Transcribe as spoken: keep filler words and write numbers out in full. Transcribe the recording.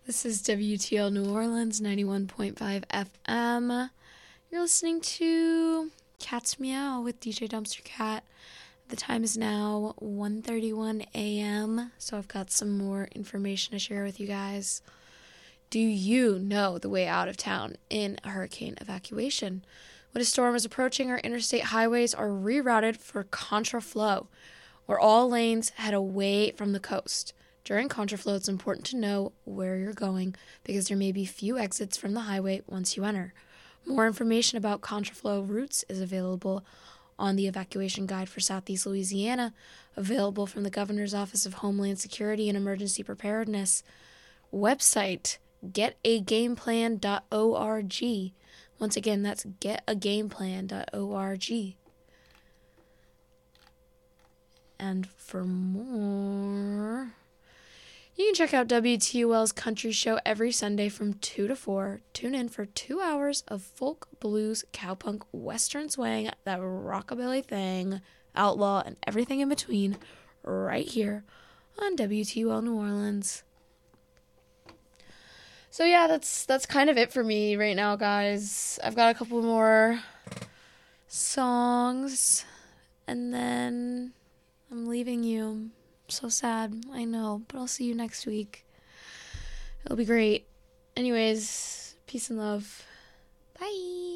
This is W T L New Orleans, ninety-one point five F M. You're listening to Cat's Meow with D J Dumpster Cat. The time is now one thirty-one a.m., so I've got some more information to share with you guys. Do you know the way out of town in a hurricane evacuation? When a storm is approaching, our interstate highways are rerouted for contraflow, where all lanes head away from the coast. During contraflow, it's important to know where you're going because there may be few exits from the highway once you enter. More information about contraflow routes is available on the Evacuation Guide for Southeast Louisiana, available from the Governor's Office of Homeland Security and Emergency Preparedness. Website, get a game plan dot org. Once again, that's get a game plan dot org. And for more, you can check out W T U L's Country Show every Sunday from two to four. Tune in for two hours of folk, blues, cowpunk, western swing, that rockabilly thing, outlaw, and everything in between right here on W T U L New Orleans. So yeah, that's that's kind of it for me right now, guys. I've got a couple more songs, and then I'm leaving you. So sad, I know, but I'll see you next week. It'll be great. Anyways, peace and love. Bye.